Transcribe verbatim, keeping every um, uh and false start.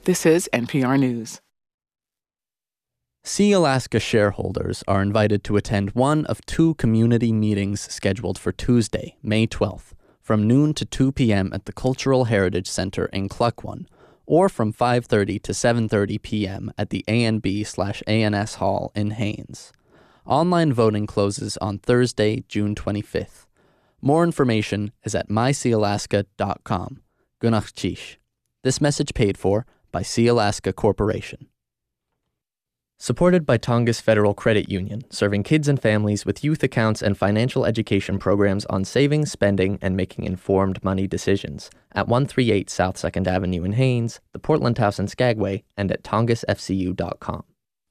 This is N P R News. Sea Alaska shareholders are invited to attend one of two community meetings scheduled for Tuesday, May twelfth, from noon to two p.m. at the Cultural Heritage Center in Klukwan, or from five thirty to seven thirty p.m. at the A N B slash A N S Hall in Haines. Online voting closes on Thursday, June twenty-fifth. More information is at my sea alaska dot com. Gunach Chish. This message paid for by Sea Alaska Corporation. Supported by Tongass Federal Credit Union, serving kids and families with youth accounts and financial education programs on saving, spending, and making informed money decisions at one thirty-eight South second Avenue in Haines, the Portland House in Skagway, and at tongass f c u dot com.